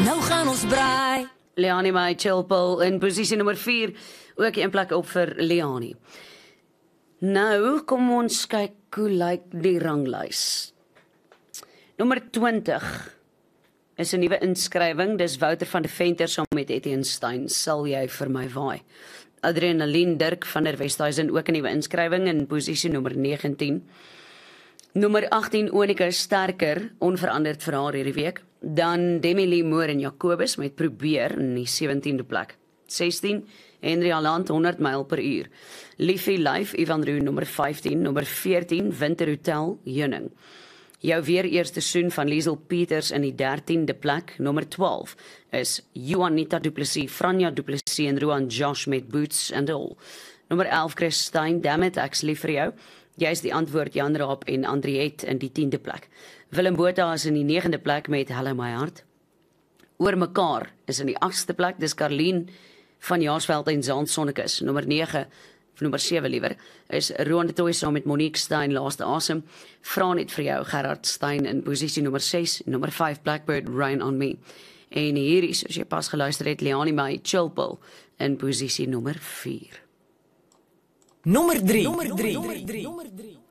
Nou gaan ons braai. Leani my Chilpil in posisie nommer 4, ook een plek op vir Leani. Nou, kom ons kyk hoe lyk die ranglys. Nommer 20 is 'n nuwe inskrywing, dis Wouter van der Venter saam met Etienne Stein, sal jy vir my waai. Adrenaline Dirk van der Westhuizen, ook 'n nuwe inskrywing in posisie nommer 19. Nommer 18 Onika Sterker, onveranderd vir haar hierdie week. Dan Demi-Lee Moore en Jacobus met Probeer in die 17de plek. 16 Henry Aland 100 myl per uur. Liefie Life Ivan Roo nommer 15, nommer 14 Winter Hotel Heuning. Jou weer eerste seisoen van Liesel Peters in die 13de plek, nommer 12 is Juanita Du Plessis, Franja Du Plessis en Roan Josh met Boots and All. Nommer 11 Chris Stein, Dammit, ek's lief vir jou. Jy is die antwoord Jan Raap en Andriette in die 10de plek. Willem Botha is in die 9de plek met Hello My Heart. Oor mekaar is in die 8ste plek, dis Carlien van Jaarsveld en Zaan Sonnekus. Nommer 9, of nommer 7 liewer, is Roan de Toy saam met Monique Stein, Laaste Asem. Vra net vir jou, Gerard Stein in posisie nommer 6, nommer 5 Blackbird, Rain on Me. En hier is, as jy pas geluister het, Leani my Chilpil in posisie nommer 4. Nommer 3.